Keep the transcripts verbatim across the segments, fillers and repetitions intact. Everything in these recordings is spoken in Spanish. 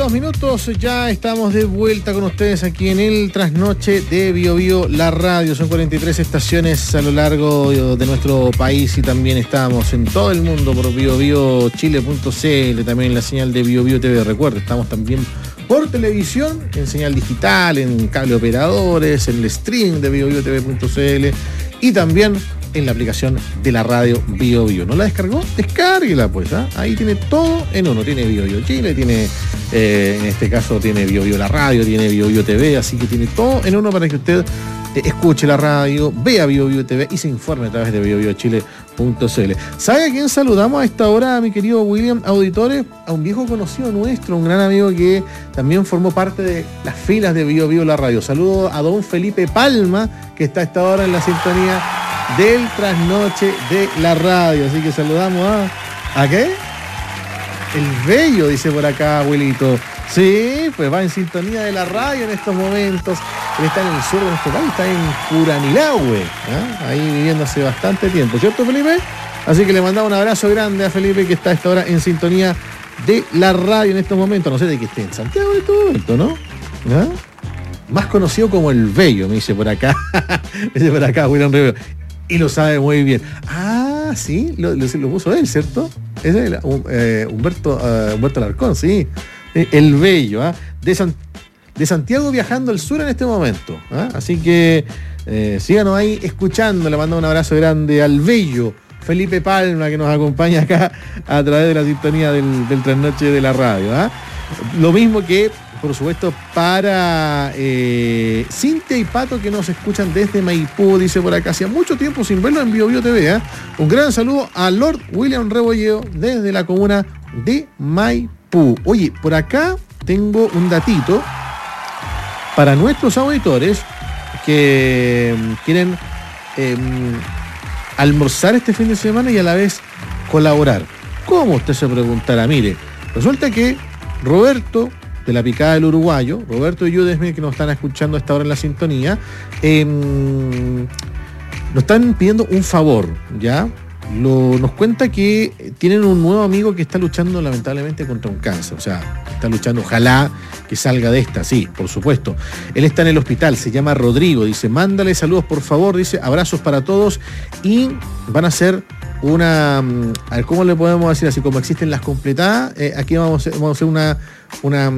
dos minutos, ya estamos de vuelta con ustedes aquí en el Trasnoche de Bio Bio, la radio. Son cuarenta y tres estaciones a lo largo de nuestro país y también estamos en todo el mundo por bio bio chile punto c l, también en la señal de Bio Bio T V. Recuerda, estamos también por televisión, en señal digital, en cable operadores, en el stream de bio bio t v punto c l y también en la aplicación de la radio Bio Bio. ¿No la descargó? Descárguela pues, ¿eh? Ahí tiene todo en uno. Tiene Bio Bio Chile, tiene, eh, en este caso tiene Bio Bio la radio, tiene Bio Bio T V, así que tiene todo en uno para que usted eh, escuche la radio, vea Bio Bio T V y se informe a través de bio bio chile punto c l. ¿Sabe a quién saludamos a esta hora, mi querido William? Auditores, a un viejo conocido nuestro, un gran amigo que también formó parte de las filas de Bio Bio la radio. Saludo a don Felipe Palma, que está a esta hora en la sintonía del Trasnoche de la radio. Así que saludamos a... ¿A qué? El Bello, dice por acá, abuelito. Sí, pues va en sintonía de la radio en estos momentos. Él está en el sur de nuestro país, está en Curanilahue, ¿eh? Ahí viviendo hace bastante tiempo, ¿cierto, Felipe? Así que le mandamos un abrazo grande a Felipe, que está a esta hora en sintonía de la radio en estos momentos. No sé de que esté en Santiago en este momento, ¿no? ¿Ah? Más conocido como el Bello, me dice por acá. Me dice por acá, William Rivero. Y lo sabe muy bien. Ah, sí, lo, lo, lo puso él, ¿cierto? Ese es eh, Humberto, uh, Humberto Alarcón, sí. El Bello, ¿ah? De, San, de Santiago viajando al sur en este momento. ¿Ah? Así que eh, síganos ahí escuchando. Le mando un abrazo grande al Bello Felipe Palma, que nos acompaña acá a través de la sintonía del, del Trasnoche de la radio. ¿Ah? Lo mismo que, por supuesto, para eh, Cintia y Pato, que nos escuchan desde Maipú, dice por acá, hacía mucho tiempo sin verlo en Bio Bio T V. ¿eh? Un gran saludo a Lord William Rebolleo desde la comuna de Maipú. Oye, por acá tengo un datito para nuestros auditores que quieren eh, almorzar este fin de semana y a la vez colaborar. ¿Cómo? Usted se preguntará. Mire, resulta que Roberto, de la Picada del Uruguayo, Roberto y Judesme, que nos están escuchando a esta hora en la sintonía, eh, nos están pidiendo un favor, ¿ya? Lo, nos cuenta que tienen un nuevo amigo que está luchando lamentablemente contra un cáncer, o sea, está luchando, ojalá que salga de esta, sí, por supuesto. Él está en el hospital, se llama Rodrigo, dice, mándale saludos por favor, dice, abrazos para todos, y van a hacer una, a ver, ¿cómo le podemos decir así? Como existen las completadas, eh, aquí vamos a, vamos a hacer una, una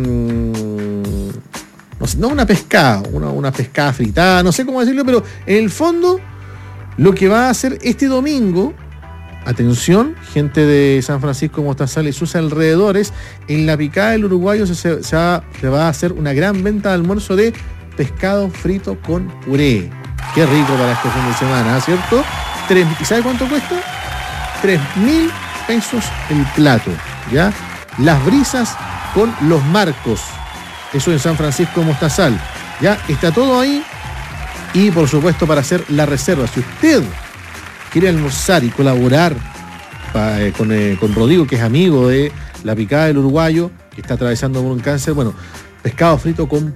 no, sé, no una pescada, una, una pescada fritada, no sé cómo decirlo, pero en el fondo lo que va a hacer este domingo, atención, gente de San Francisco, Mostazal y sus alrededores, en la Picada del Uruguayo se, se, se, va, se va a hacer una gran venta de almuerzo de pescado frito con puré. Qué rico para este fin de semana, ¿cierto? Tres, ¿y sabe cuánto cuesta? Tres mil pesos el plato, ¿ya? Las brisas con los marcos, eso en San Francisco Mostazal, ¿ya? Está todo ahí. Y por supuesto, para hacer la reserva, si usted quiere almorzar y colaborar pa, eh, con, eh, con Rodrigo, que es amigo de la Picada del Uruguayo, que está atravesando por un cáncer, bueno, pescado frito con